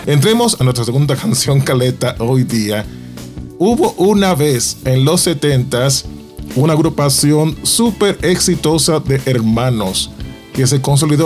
Entremos a nuestra segunda canción caleta hoy día. Hubo una vez en los 70s una agrupación súper exitosa de hermanos que se consolidó